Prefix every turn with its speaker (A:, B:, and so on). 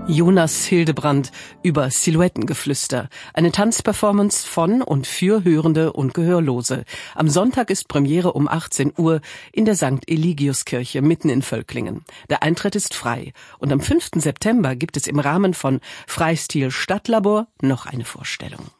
A: Jonas Hildebrand über Silhouettengeflüster. Eine Tanzperformance von und für Hörende und Gehörlose. Am Sonntag ist Premiere um 18 Uhr in der St. Eligiuskirche mitten in Völklingen. Der Eintritt ist frei. Und am 5. September gibt es im Rahmen von Freistil Stadtlabor noch eine Vorstellung.